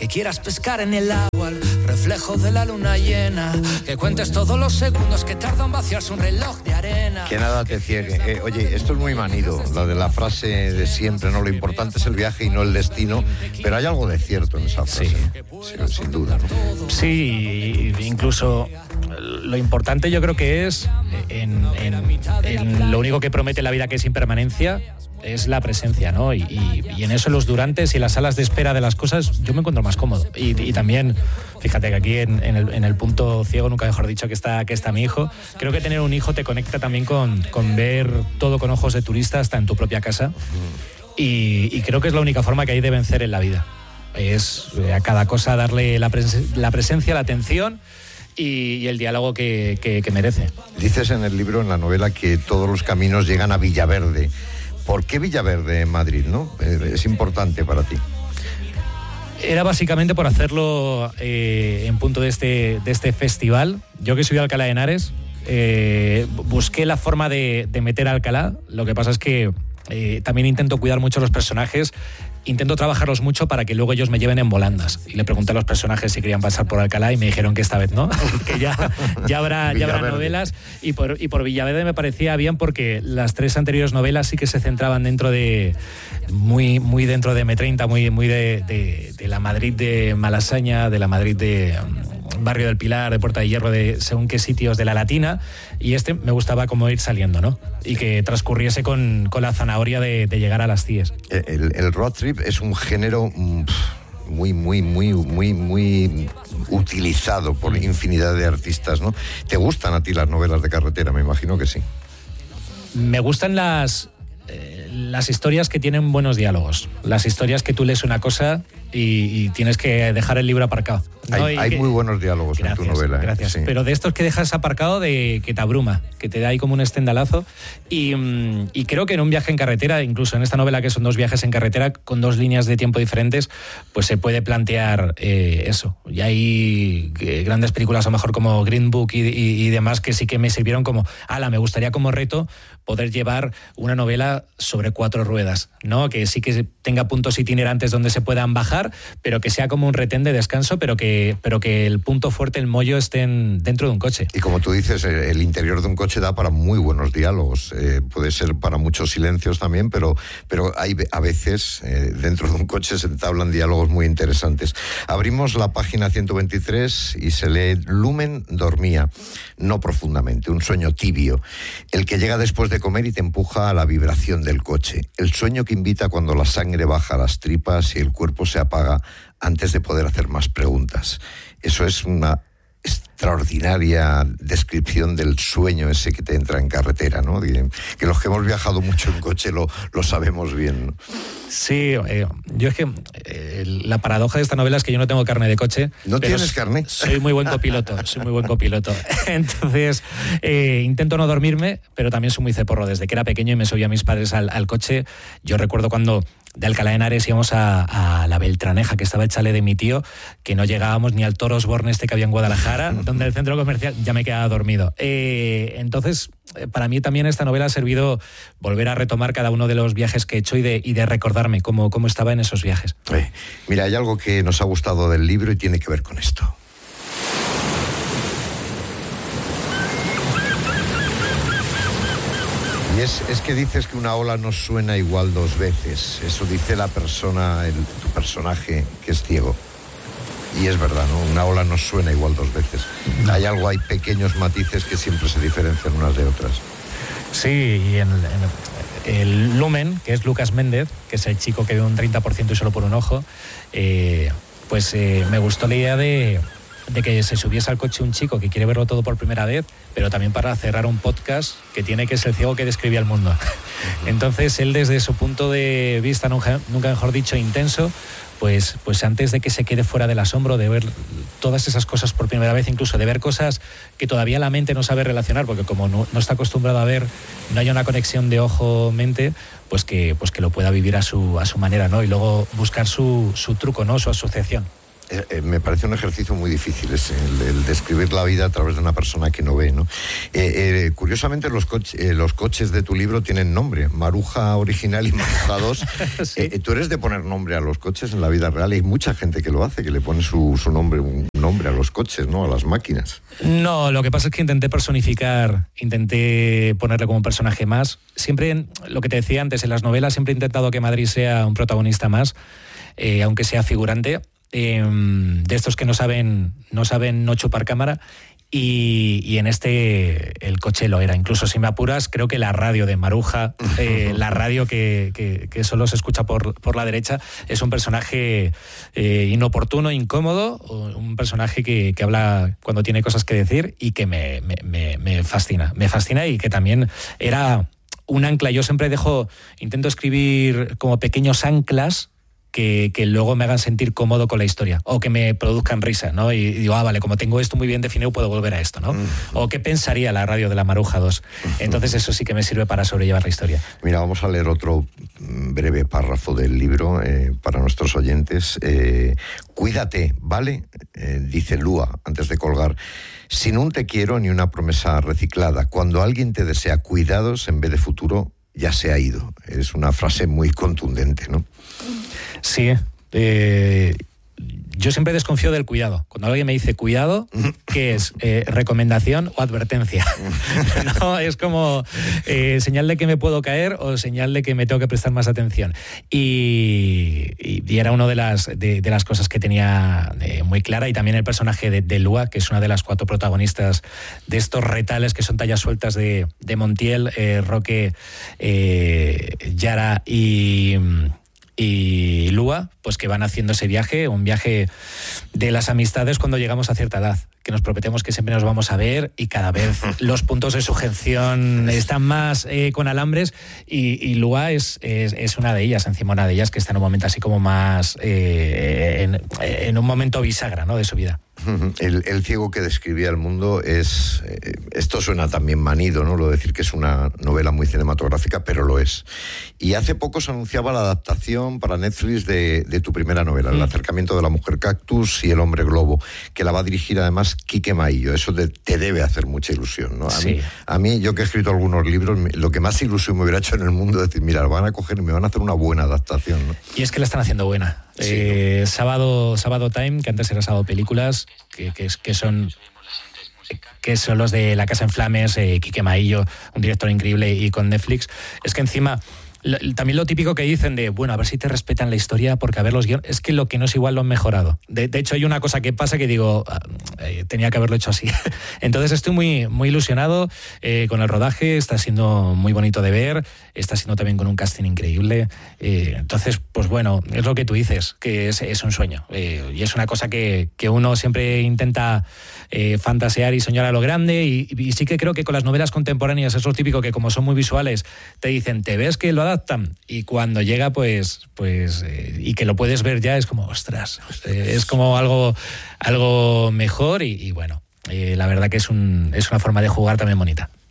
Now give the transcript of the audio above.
que quieras pescar en el agua, el reflejo de la luna llena, que cuentes todos los segundos que tarda en vaciarse un reloj de arena. Que nada te ciegue. Oye, esto es muy manido, lo de la frase de siempre, ¿no? Lo importante es el viaje y no el destino, pero hay algo de cierto en esa frase. Sí, sin duda, ¿no? Sí, incluso lo importante yo creo que es en lo único que promete la vida, que es impermanencia, es la presencia, ¿no? Y en eso, los durantes y las salas de espera de las cosas, yo me encuentro más cómodo. Y también, fíjate que aquí en el punto ciego, nunca mejor dicho, que está mi hijo. Creo que tener un hijo te conecta también con ver todo con ojos de turista, hasta en tu propia casa. Y creo que es la única forma que hay de vencer en la vida. Es a cada cosa darle la presencia, la atención y el diálogo que merece. Dices en el libro, en la novela, que todos los caminos llegan a Villaverde. ¿Por qué Villaverde en Madrid, no? Es importante para ti. Era básicamente por hacerlo en punto de este festival. Yo que soy de Alcalá de Henares, busqué la forma de meter a Alcalá. Lo que pasa es que también intento cuidar mucho los personajes. Intento trabajarlos mucho para que luego ellos me lleven en volandas. Y le pregunté a los personajes si querían pasar por Alcalá y me dijeron que esta vez no, que ya habrá novelas. Y por Villaverde me parecía bien, porque las 3 anteriores novelas sí que se centraban dentro de muy dentro de M30, muy de la Madrid de Malasaña, de la Madrid de Barrio del Pilar, de Puerta de Hierro, de según qué sitios de la Latina, y me gustaba como ir saliendo, ¿no? Y que transcurriese con la zanahoria de llegar a las CIES. El road trip es un género muy utilizado por infinidad de artistas, ¿no? ¿Te gustan a ti las novelas de carretera? Me imagino que sí. Me gustan las historias que tienen buenos diálogos, las historias que tú lees una cosa y tienes que dejar el libro aparcado, ¿no? Hay muy buenos diálogos. Gracias, en tu novela. Gracias, sí. Pero de estos que dejas aparcado, que te abruma, que te da ahí como un estendalazo. Y creo que en un viaje en carretera, incluso en esta novela, que son 2 viajes en carretera con 2 líneas de tiempo diferentes, pues se puede plantear eso. Y hay grandes películas, a lo mejor como Green Book y demás, que sí que me sirvieron como, me gustaría como reto poder llevar una novela sobre 4 ruedas, ¿no? Que sí que tenga puntos itinerantes donde se puedan bajar, pero que sea como un retén de descanso, pero que el punto fuerte, el mollo, estén dentro de un coche. Y como tú dices, el interior de un coche da para muy buenos diálogos. Puede ser para muchos silencios también, pero hay a veces dentro de un coche se entablan diálogos muy interesantes. Abrimos la página 123 y se lee: Lumen dormía, no profundamente, un sueño tibio, el que llega después de comer y te empuja a la vibración del coche, el sueño que invita cuando la sangre baja a las tripas y el cuerpo se apaga antes de poder hacer más preguntas. Eso es una extraordinaria descripción del sueño ese que te entra en carretera, ¿no? Que los que hemos viajado mucho en coche lo sabemos bien, ¿no? Sí, yo es que la paradoja de esta novela es que yo no tengo carne de coche. ¿No tienes carne? Soy muy buen copiloto, Entonces, intento no dormirme, pero también soy muy ceporro. Desde que era pequeño y me subía a mis padres al coche, yo recuerdo cuando de Alcalá de Henares íbamos a la Beltraneja, que estaba el chalet de mi tío, que no llegábamos ni al Toro Osborne que había en Guadalajara, donde el centro comercial ya me quedaba dormido. Entonces, para mí también esta novela ha servido volver a retomar cada uno de los viajes que he hecho y de recordarme cómo estaba en esos viajes. Mira, hay algo que nos ha gustado del libro y tiene que ver con esto. Y es que dices que una ola no suena igual 2 veces. Eso dice la persona, tu personaje, que es ciego. Y es verdad, ¿no? Una ola no suena igual 2 veces. Hay pequeños matices que siempre se diferencian unas de otras. Sí, y en el Lumen, que es Lucas Méndez, que es el chico que ve un 30% y solo por un ojo, me gustó la idea de que se subiese al coche un chico que quiere verlo todo por primera vez, pero también para cerrar un podcast que es el ciego que describía el mundo. Entonces él, desde su punto de vista, nunca mejor dicho, intenso, pues antes de que se quede fuera del asombro de ver todas esas cosas por primera vez, incluso de ver cosas que todavía la mente no sabe relacionar, porque como no está acostumbrado a ver, no hay una conexión de ojo-mente, pues que lo pueda vivir a su manera, ¿no? Y luego buscar su truco, ¿no? Su asociación. Me parece un ejercicio muy difícil el describir la vida a través de una persona que no ve, ¿no? Curiosamente los coches de tu libro tienen nombre, Maruja original y Maruja 2. Sí. ¿Tú eres de poner nombre a los coches en la vida real? Hay mucha gente que lo hace, que le pone su nombre, un nombre a los coches, ¿no? A las máquinas. No, lo que pasa es que intenté personificar, intenté ponerle como un personaje más. Siempre, lo que te decía antes, en las novelas siempre he intentado que Madrid sea un protagonista más, aunque sea figurante. De estos que no saben no chupar cámara, y en este el coche lo era. Incluso si me apuras, creo que la radio de Maruja, la radio que solo se escucha por la derecha, es un personaje inoportuno, incómodo, un personaje que habla cuando tiene cosas que decir y que me fascina y que también era un ancla. Yo siempre intento escribir como pequeños anclas que luego me hagan sentir cómodo con la historia o que me produzcan risa, ¿no? Y digo, vale, como tengo esto muy bien definido, puedo volver a esto, ¿no? O qué pensaría la radio de la Maruja 2. Entonces eso sí que me sirve para sobrellevar la historia. Mira, vamos a leer otro breve párrafo del libro para nuestros oyentes. Cuídate, ¿vale? Dice Lua antes de colgar. Sin un te quiero ni una promesa reciclada. Cuando alguien te desea cuidados en vez de futuro, ya se ha ido. Es una frase muy contundente, ¿no? Sí, yo siempre desconfío del cuidado. Cuando alguien me dice cuidado, ¿qué es? ¿Recomendación o advertencia? No, es como señal de que me puedo caer o señal de que me tengo que prestar más atención. Y era una de las cosas que tenía muy clara. Y también el personaje de Lua, que es una de las 4 protagonistas de estos retales que son tallas sueltas de Montiel, Roque, Yara y Lua, pues que van haciendo ese viaje, un viaje de las amistades cuando llegamos a cierta edad, que nos prometemos que siempre nos vamos a ver y cada vez los puntos de sujeción están más con alambres y Lua es una de ellas, encima una de ellas que está en un momento así como más en un momento bisagra, ¿no?, de su vida. El ciego que describía el mundo es... esto suena también manido, ¿no?, lo de decir que es una novela muy cinematográfica, pero lo es. Y hace poco se anunciaba la adaptación para Netflix de tu primera novela, El acercamiento de la mujer cactus y el hombre globo, que la va a dirigir además Quique Maillo. Eso te debe hacer mucha ilusión, ¿no? A mí, yo que he escrito algunos libros, lo que más ilusión me hubiera hecho en el mundo es decir, mira, lo van a coger y me van a hacer una buena adaptación, ¿no? Y es que la están haciendo buena. Sí, ¿no? Sábado Time, que antes era Sábado Películas, que son los de La Casa en Flames, Quique Maillo, un director increíble, y con Netflix. Es que encima... También lo típico que dicen de, bueno, a ver si te respetan la historia, porque a ver los guiones, es que lo que no es igual lo han mejorado. De hecho, hay una cosa que pasa que digo, tenía que haberlo hecho así. Entonces estoy muy, muy ilusionado con el rodaje, está siendo muy bonito de ver, está siendo también con un casting increíble. Entonces, pues bueno, es lo que tú dices, que es un sueño. Y es una cosa que uno siempre intenta fantasear y soñar a lo grande, y sí que creo que con las novelas contemporáneas es lo típico que como son muy visuales, te dicen, ¿te ves que lo adaptan? Y cuando llega, pues y que lo puedes ver ya, es como, ostras, es como algo mejor y bueno, la verdad que es una forma de jugar también bonita.